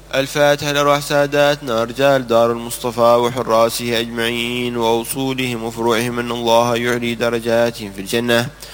الفاتحة لأرواح ساداتنا رجال دار المصطفى وحراسه أجمعين وأصولهم وفروعهم، أن الله يعلي درجاتهم في الجنة